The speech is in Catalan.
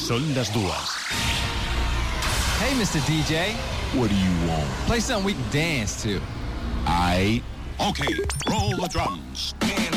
Són les 2. Hey, Mr. DJ. What do you want? Play something we can dance to. Aight. Okay, roll the drums.